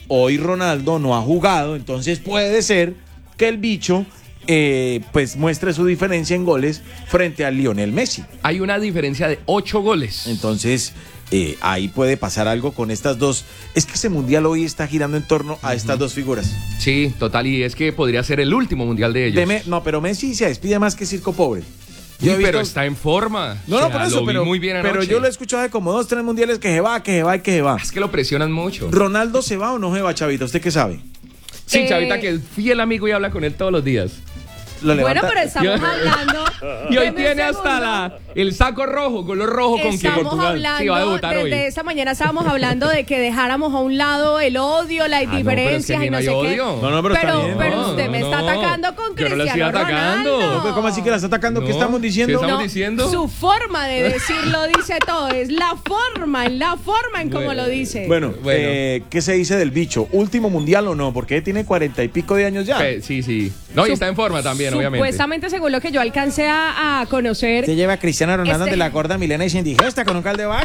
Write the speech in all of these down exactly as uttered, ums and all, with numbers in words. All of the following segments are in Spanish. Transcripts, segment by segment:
hoy Ronaldo no ha jugado, entonces puede ser que el bicho eh, pues muestre su diferencia en goles frente a Lionel Messi. Hay una diferencia de ocho goles. Entonces eh, ahí puede pasar algo con estas dos. Es que ese mundial hoy está girando en torno a estas uh-huh. dos figuras. Sí, total, y es que podría ser el último mundial de ellos. De me, no, pero Messi se despide más que Circo Pobre. Yo sí, pero está en forma. No, no, o sea, por eso, pero, muy bien pero yo lo he escuchado de como dos, tres mundiales que se va, que se va y que se va. Es que lo presionan mucho. ¿Ronaldo se va o no se va, Chavita? ¿Usted qué sabe? Sí, eh... Chavita, que es fiel amigo y habla con él todos los días. Lo bueno, pero estamos hablando. Y hoy tiene hasta la, el saco rojo, color rojo con que Portugal hablando, sí, va a debutar desde hoy. Desde esta mañana estábamos hablando de que dejáramos a un lado el odio, las ah, diferencias no, y no no sé odio. qué. No, no, pero, pero, está bien. pero no, usted no, me está no. atacando con Yo Cristiano no la estoy atacando. Ronaldo. ¿Cómo así que la está atacando? No. ¿Qué estamos diciendo? ¿Qué estamos no, diciendo? Su forma de decirlo dice todo. Es la forma, en la forma en cómo bueno, lo dice. Bueno, bueno. Eh, ¿qué se dice del bicho? ¿Último mundial o no? Porque tiene cuarenta y pico de años ya. Sí, sí. No, y está en forma también, obviamente. Supuestamente, según lo que yo alcancé a, a conocer. Se lleva a Cristiano Ronaldo este... de la gorda milena y se indigesta con un caldo de vaca.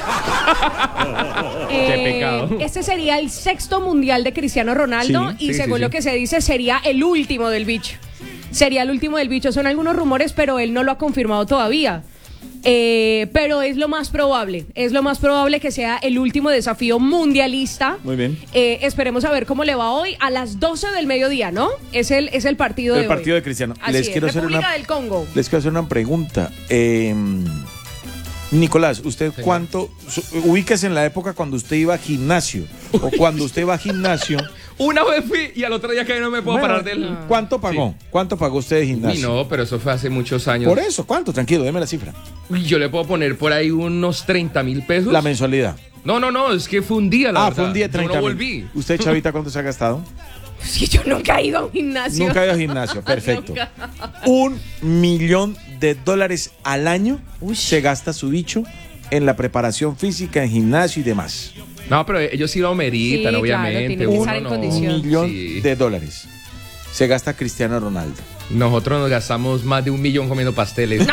eh, Qué pecado. Este sería el sexto mundial de Cristiano Ronaldo sí, y sí, según sí, lo sí. que se dice sería el último del bicho. Sería el último del bicho. Son algunos rumores, pero él no lo ha confirmado todavía. Eh, pero es lo más probable, es lo más probable que sea el último desafío mundialista. Muy bien. Eh, esperemos a ver cómo le va hoy a las doce del mediodía, ¿no? Es el, es el partido el de partido hoy. de Cristiano. Así les es, quiero hacer República una, del Congo. Les quiero hacer una pregunta. Eh, Nicolás, ¿usted sí. cuánto ubíquese en la época cuando usted iba a gimnasio o cuando usted va a gimnasio? Una vez fui y al otro día que no me puedo bueno, parar del... ¿Cuánto pagó? Sí. ¿Cuánto pagó usted de gimnasio? Uy, no, pero eso fue hace muchos años. Por eso, ¿cuánto? Tranquilo, déme la cifra. Uy, yo le puedo poner por ahí unos treinta mil pesos. La mensualidad. No, no, no, es que fue un día, la ah, verdad. fue un día treinta Yo no mil. volví. ¿Usted, Chavita, cuánto se ha gastado? Sí, yo nunca he ido a un gimnasio. Nunca he ido a gimnasio, perfecto. Un millón de dólares al año Uy. se gasta su bicho en la preparación física, en gimnasio y demás. No, pero ellos sí lo meritan, sí, obviamente. Claro, un, estar en no, condición. un millón sí. de dólares se gasta Cristiano Ronaldo. Nosotros nos gastamos más de un millón comiendo pasteles.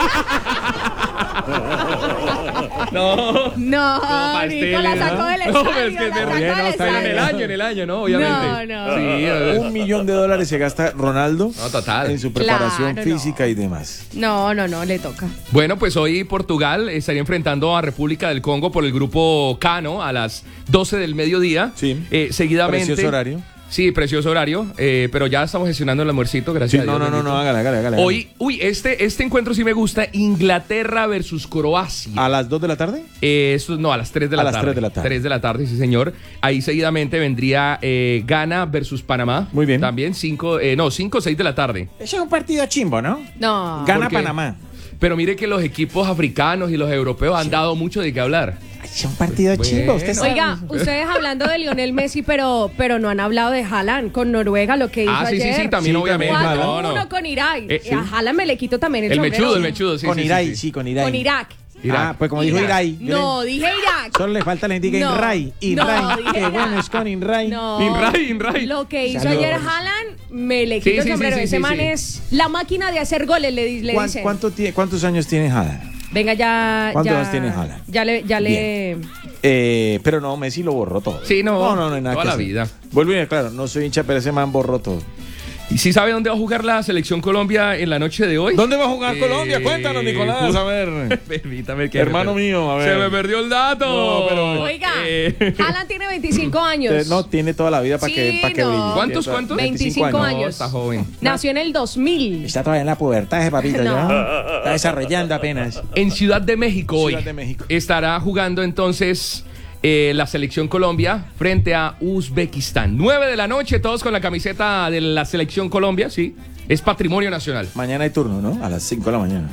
No, no, no Nico la sacó del estadio. No, es que es verdad, no, está en el año, en el año, ¿no? Obviamente. No, no. Sí, un millón de dólares se gasta Ronaldo no, total. en su preparación claro, física no. y demás. No, no, no, le toca. Bueno, pues hoy Portugal estaría enfrentando a República del Congo por el grupo K, ¿no? A las doce del mediodía. Sí. Eh, seguidamente. Precioso horario. Sí, precioso horario, eh, pero ya estamos gestionando el almuercito, gracias sí, a Dios. No, no, no, no, hágale, hágale, hágale. Hoy, uy, este, este encuentro sí me gusta, Inglaterra versus Croacia. ¿A las dos de la tarde? Eh, eso, no, a las tres de la a tarde. A las tres de la tarde. tres de la tarde, sí, señor. Ahí seguidamente vendría eh, Ghana versus Panamá. Muy bien. También cinco, eh, no, cinco o seis de la tarde. Ese es un partido chimbo, ¿no? No. Gana Panamá. Pero mire que los equipos africanos y los europeos han dado mucho de qué hablar. Es un partido bueno. chimbo, usted sabe. Oiga, ustedes hablando de Lionel Messi, pero, pero no han hablado de Haaland con Noruega, lo que hizo ah, sí, ayer. sí, sí, también sí, obviamente. cuatro uno no, no. con Irak. Eh, sí. A Haaland me le quito también el, el sombrero. mechudo, el mechudo, sí, con sí, Irak, sí, sí. sí, con Irak. Con Irak. Irak. Ah, pues como dijo Irak. Irak. No, dije Irak. Solo le falta la indica no, Inray. Inray. No, dije Qué Irak. bueno es con Inray. No. Inray, Inray. Lo que hizo Saludos. ayer Haaland, me le Sí, quito sí, el sombrero. sí, sí, Ese sí, man sí. es la máquina de hacer goles, le, le ¿Cuán, dicen. ¿cuánto tiene, ¿Cuántos años tiene Haaland? Venga, ya. ¿Cuántos ya, años tiene Haaland? Ya le. Ya le eh, pero no, Messi lo borró todo. Sí, no. No, no, no hay nada toda que la hacer. vida. Vuelvo y claro, no soy hincha, pero ese man borró todo. ¿Y sí sabe dónde va a jugar la selección Colombia en la noche de hoy? ¿Dónde va a jugar Eh, Colombia? Cuéntanos, Nicolás, a ver. Permítame que Hermano me mío, a ver. Se me perdió el dato. No, pero- Oiga, Eh. Haaland tiene veinticinco años. Eh, No, tiene toda la vida para Sí, que, pa que no. brille. ¿Cuántos, Tiene cuántos? veinticinco años. No, está joven. Nació en el dos mil. Está todavía en la pubertad ese papito, No. ¿ya? Está desarrollando apenas. En Ciudad de México hoy Ciudad de México. estará jugando entonces eh, la selección Colombia frente a Uzbekistán. nueve de la noche, todos con la camiseta de la selección Colombia, sí. Es patrimonio nacional. Mañana hay turno, ¿no? A las cinco de la mañana.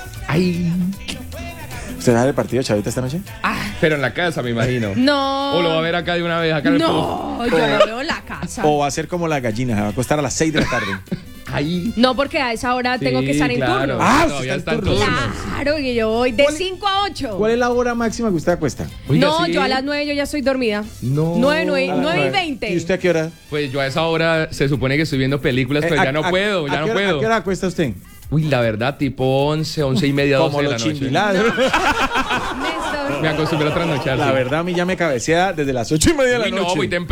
Ay. ¿Usted va a ver el partido de Chavita esta noche? Ah, pero en la casa, me imagino. No. O lo va a ver acá de una vez, acá en el post. No, yo lo veo en la casa. O va a ser como la gallina, se va a acostar a las seis de la tarde. Ahí. No, porque a esa hora tengo que estar en claro. turno. Ah, Todavía usted está en está en turno. turno. Claro, que yo voy de ¿Cuál- cinco a ocho. ¿Cuál es la hora máxima que usted acuesta? Oiga, No, sí. yo a las nueve yo ya estoy dormida. No. nueve, nueve, A las nueve y nueve. veinte. ¿Y usted a qué hora? Pues yo a esa hora se supone que estoy viendo películas, pero Eh, ya a- no a- puedo, ¿a ya qué no hora- puedo. ¿A qué hora acuesta usted? Uy, la verdad, tipo once, once y media, Como doce de la los noche. chimbilados. Néstor. Me acostumbré a trasnochar. La sí. verdad, a mí ya me cabecea desde las ocho y media de la Uy, noche. no, muy temprano.